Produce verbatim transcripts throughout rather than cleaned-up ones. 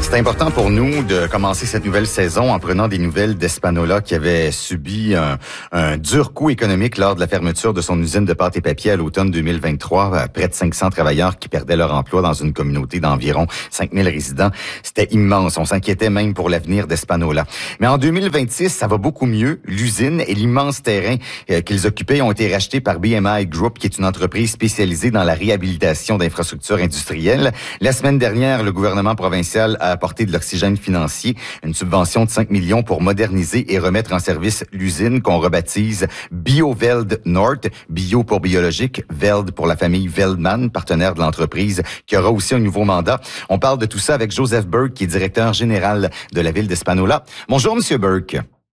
C'est important pour nous de commencer cette nouvelle saison en prenant des nouvelles d'Espanola qui avait subi un, un dur coup économique lors de la fermeture de son usine de pâte et papier à l'automne deux mille vingt-trois. Près de cinq cents travailleurs qui perdaient leur emploi dans une communauté d'environ cinq mille résidents. C'était immense. On s'inquiétait même pour l'avenir d'Espanola. Mais en deux mille vingt-six, ça va beaucoup mieux. L'usine et l'immense terrain euh, qu'ils occupaient ont été rachetés par B M I Group, qui est une entreprise spécialisée dans la réhabilitation d'infrastructures industrielles. La semaine dernière, le gouvernement provincial a apporté de l'oxygène financier, une subvention de cinq millions pour moderniser et remettre en service l'usine qu'on rebaptise BioVeld Nord, bio pour biologique, Veld pour la famille Veldman, partenaire de l'entreprise, qui aura aussi un nouveau mandat. On parle de tout ça avec Joseph Burke, qui est directeur général de la ville d'Espanola. Bonjour, Monsieur Burke.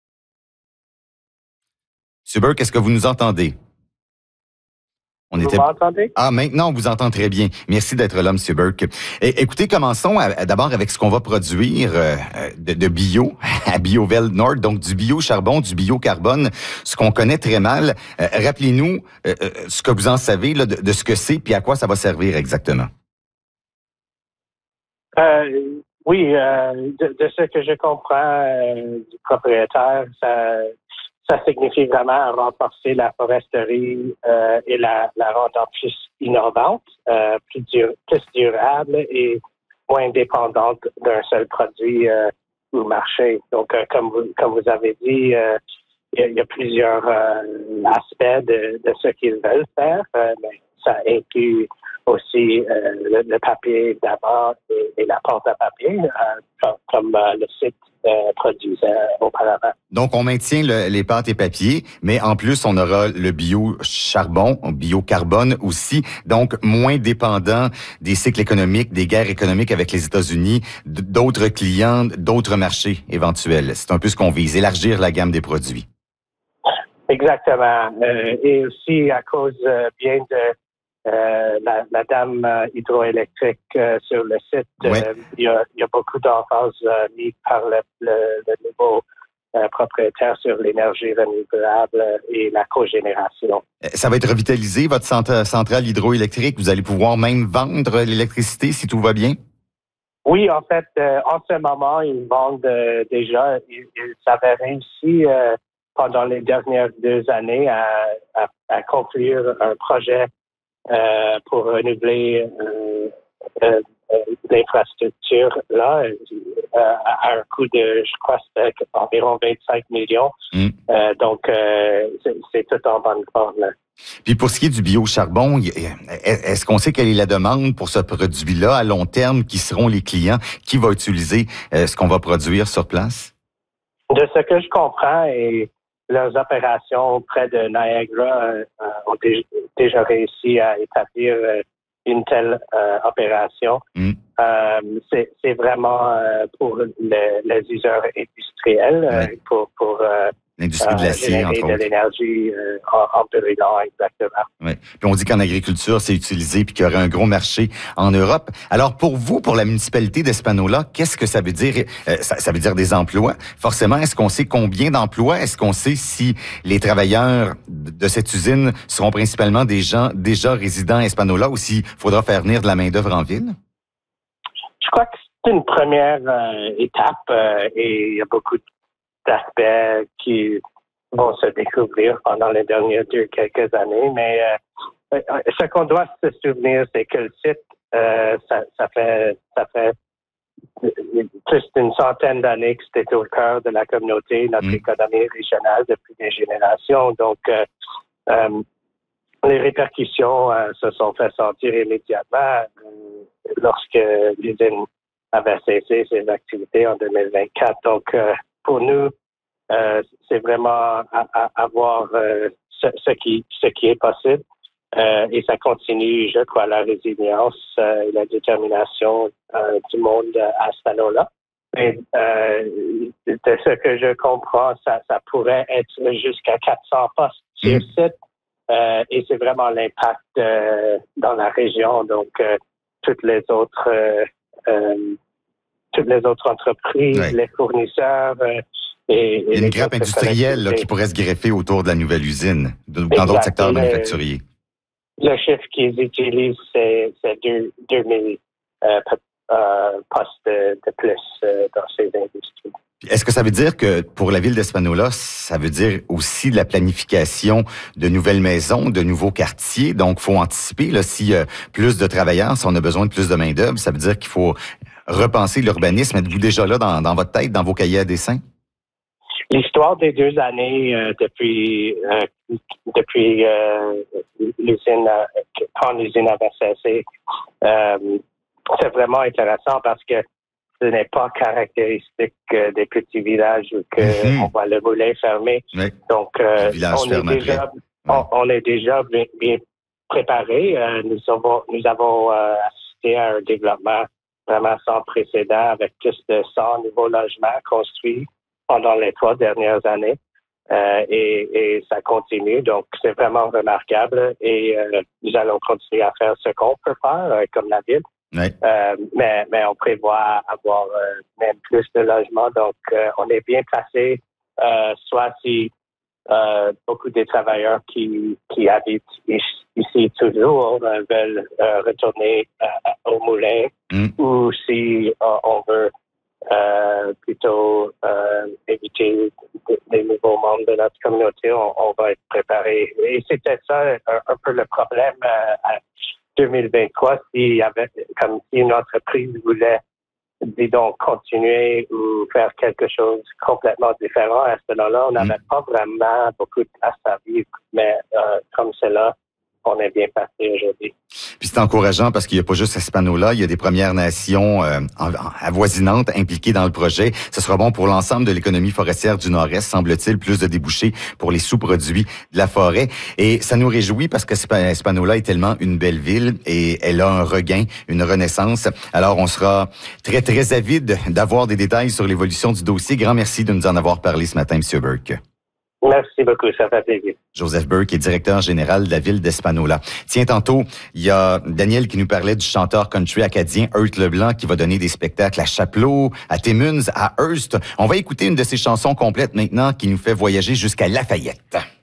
Monsieur Burke, est-ce que vous nous entendez? On vous était... m'entendez? Ah, maintenant, on vous entend très bien. Merci d'être là, M. Burke. Et, écoutez, commençons à, d'abord avec ce qu'on va produire euh, de, de bio à BioVeld Nord, donc du bio-charbon, du bio-carbone, ce qu'on connaît très mal. Euh, rappelez-nous euh, ce que vous en savez là, de, de ce que c'est puis à quoi ça va servir exactement. Euh, oui, euh, de, de ce que je comprends euh, du propriétaire, ça... Ça signifie vraiment renforcer la foresterie euh, et la, la rendre plus innovante, euh, plus, dur, plus durable et moins dépendante d'un seul produit euh, ou marché. Donc, euh, comme, vous, comme vous avez dit, euh, il, y a, il y a plusieurs euh, aspects de, de ce qu'ils veulent faire, euh, mais ça inclut aussi euh, le, le papier d'abord et, et la porte à papier, euh, comme, comme euh, le site euh, produisait auparavant. Donc, on maintient le, les pâtes et papiers, mais en plus, on aura le bio-charbon, bio-carbone aussi, donc moins dépendant des cycles économiques, des guerres économiques avec les États-Unis, d'autres clients, d'autres marchés éventuels. C'est un peu ce qu'on vise, élargir la gamme des produits. Exactement. Euh, et aussi à cause euh, bien de Euh, la, la dame euh, hydroélectrique euh, sur le site, ouais. euh, il, y a, il y a beaucoup d'emphase euh, mis par le, le, le nouveau euh, propriétaire sur l'énergie renouvelable et la cogénération. Ça va être revitalisé, votre centrale hydroélectrique. Vous allez pouvoir même vendre l'électricité si tout va bien? Oui, en fait, euh, en ce moment, ils vendent euh, déjà. Ils, ils avaient réussi euh, pendant les dernières deux années à, à, à conclure un projet Euh, pour renouveler euh, euh, l'infrastructure là euh, à un coût de, je crois, c'était environ vingt-cinq millions. Mm. Euh, donc, euh, c'est, c'est tout en bonne forme. Là. Puis pour ce qui est du bio-charbon, est-ce qu'on sait quelle est la demande pour ce produit-là à long terme? Qui seront les clients? Qui va utiliser euh, ce qu'on va produire sur place? De ce que je comprends, et leurs opérations près de Niagara euh, ont dé- déjà réussi à établir euh, une telle euh, opération. Mm. Euh, c'est, c'est vraiment euh, pour le, les useurs industriels, euh, ouais. pour, pour euh, l'industrie de l'acier, euh, entre de autres. l'énergie euh, en, en brûlant, exactement. Oui. Puis on dit qu'en agriculture, c'est utilisé puis qu'il y aurait un gros marché en Europe. Alors pour vous, pour la municipalité d'Espanola, qu'est-ce que ça veut dire? Euh, ça, ça veut dire des emplois. Forcément, est-ce qu'on sait combien d'emplois? Est-ce qu'on sait si les travailleurs de cette usine seront principalement des gens déjà résidents à Espanola ou s'il faudra faire venir de la main-d'œuvre en ville? Je crois que c'est une première euh, étape euh, et il y a beaucoup d'aspects qui vont se découvrir pendant les dernières deux quelques années. Mais euh, ce qu'on doit se souvenir, c'est que le site, euh, ça, ça fait ça fait plus d'une centaine d'années que c'était au cœur de la communauté, notre mmh. économie régionale depuis des générations. Donc, euh, euh, les répercussions euh, se sont fait sentir immédiatement euh, lorsque l'usine avait cessé ses activités en deux mille vingt-quatre. Donc, euh, pour nous, euh, c'est vraiment à, à, à voir euh, ce, ce, qui, ce qui est possible. Euh, et ça continue, je crois, la résilience euh, et la détermination euh, du monde à ce niveau-là. Mais euh, de ce que je comprends, ça, ça pourrait être jusqu'à quatre cents postes sur mmh. site. Euh, et c'est vraiment l'impact euh, dans la région. Donc, euh, toutes les autres euh, euh, toutes les autres entreprises, oui. les fournisseurs. Euh, et, et Il y a une grappe industrielle là, qui pourrait se greffer autour de la nouvelle usine, dans exact. d'autres secteurs manufacturiers. Le chiffre qu'ils utilisent, c'est, c'est deux mille euh, euh, postes de, de plus euh, dans ces industries. Est-ce que ça veut dire que pour la ville d'Espanola, ça veut dire aussi de la planification de nouvelles maisons, de nouveaux quartiers? Donc, il faut anticiper, là, s'il y a plus de travailleurs, si on a besoin de plus de main-d'œuvre, ça veut dire qu'il faut repenser l'urbanisme. Êtes-vous déjà là dans, dans votre tête, dans vos cahiers à dessin? L'histoire des deux années euh, depuis euh, depuis euh, l'usine, quand l'usine avait cessé, euh, c'est vraiment intéressant parce que ce n'est pas caractéristique euh, des petits villages où que mm-hmm. on voit le moulin fermé. Oui. Donc, euh, on, est déjà, ouais. on, on est déjà bien, bien préparé. Euh, nous avons, nous avons euh, assisté à un développement vraiment sans précédent avec plus de cent nouveaux logements construits pendant les trois dernières années. Euh, et, et ça continue. Donc, c'est vraiment remarquable. Et euh, nous allons continuer à faire ce qu'on peut faire, euh, comme la ville. Oui. Euh, mais, mais on prévoit avoir euh, même plus de logements. Donc, euh, on est bien placé, euh, soit si euh, beaucoup des travailleurs qui, qui habitent ici toujours euh, veulent euh, retourner euh, au moulin, mm. ou si euh, on veut euh, plutôt euh, éviter les nouveaux membres de notre communauté, on, on va être préparé. Et c'était ça un, un peu le problème euh, à deux mille vingt-trois, s'il y avait, comme si une entreprise voulait, disons, continuer ou faire quelque chose complètement différent à ce moment-là, on n'avait mmh. pas vraiment beaucoup de place à vivre, mais euh, comme c'est là, on est bien passé aujourd'hui. Puis c'est encourageant parce qu'il n'y a pas juste Espanola, il y a des Premières Nations euh, avoisinantes impliquées dans le projet. Ce sera bon pour l'ensemble de l'économie forestière du Nord-Est, semble-t-il, plus de débouchés pour les sous-produits de la forêt. Et ça nous réjouit parce que Espanola est tellement une belle ville et elle a un regain, une renaissance. Alors on sera très, très avide d'avoir des détails sur l'évolution du dossier. Grand merci de nous en avoir parlé ce matin, M. Burke. Merci beaucoup, ça fait plaisir. Joseph Burke est directeur général de la ville d'Espanola. Tiens, tantôt, il y a Daniel qui nous parlait du chanteur country acadien Hearst Leblanc qui va donner des spectacles à Chapleau, à Timmins, à Hearst. On va écouter une de ses chansons complètes maintenant qui nous fait voyager jusqu'à Lafayette.